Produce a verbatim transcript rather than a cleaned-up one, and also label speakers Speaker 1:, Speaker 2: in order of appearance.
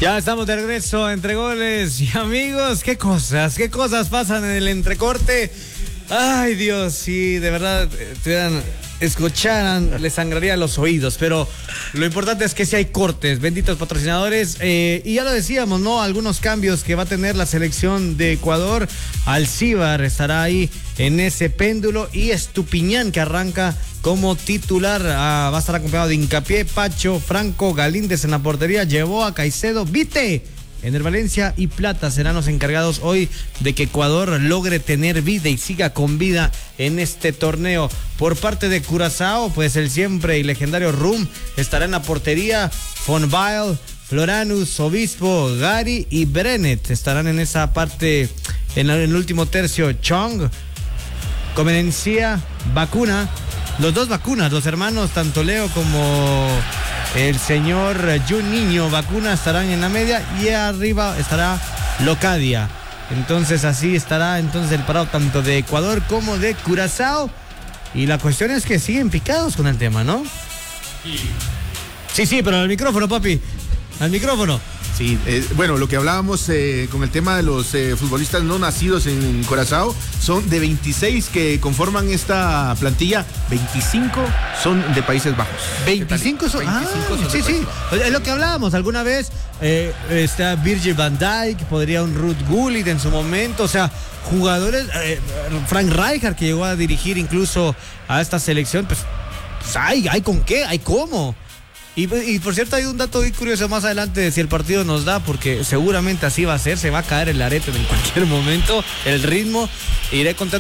Speaker 1: Ya estamos de regreso entre goles y amigos. ¿Qué cosas? ¿Qué cosas pasan en el entrecorte? Ay, Dios, sí, de verdad, estuvieran, escucharan, les sangraría los oídos. Pero lo importante es que sí hay cortes, benditos patrocinadores. Eh, y ya lo decíamos, ¿no? Algunos cambios que va a tener la selección de Ecuador. Alcíbar estará ahí en ese péndulo. Y Estupiñán, que arranca como titular, ah, va a estar acompañado de Hincapié, Pacho, Franco, Galíndez en la portería, llevó a Caicedo, Vite en el Valencia y Plata serán los encargados hoy de que Ecuador logre tener vida y siga con vida en este torneo. Por parte de Curazao, pues el siempre y legendario Rum estará en la portería, Von Bael, Floranus, Obispo, Gary y Brenet estarán en esa parte, en el último tercio, Chong, Comencia, Vacuna. Los dos Vacunas, los hermanos, tanto Leo como el señor Jun Niño Vacuna estarán en la media y arriba estará Locadia. Entonces así estará entonces el parado tanto de Ecuador como de Curazao. Y la cuestión es que siguen picados con el tema, ¿no? Sí, sí, sí, pero al micrófono, papi. Al micrófono.
Speaker 2: Sí, eh, bueno, lo que hablábamos eh, con el tema de los eh, futbolistas no nacidos en, en Curazao, son de veintiséis que conforman esta plantilla, veinticinco son de Países Bajos.
Speaker 1: veinticinco son,
Speaker 2: veinticinco
Speaker 1: ah,
Speaker 2: son
Speaker 1: sí,
Speaker 2: de
Speaker 1: sí,
Speaker 2: Bajos.
Speaker 1: es lo que hablábamos alguna vez, eh, está Virgil van Dijk, podría un Ruud Gullit en su momento, o sea, jugadores, eh, Frank Rijkaard que llegó a dirigir incluso a esta selección, pues, pues hay, hay con qué, hay cómo. Y, y por cierto hay un dato muy curioso más adelante de si el partido nos da, porque seguramente así va a ser, se va a caer el arete en cualquier momento, el ritmo, iré contando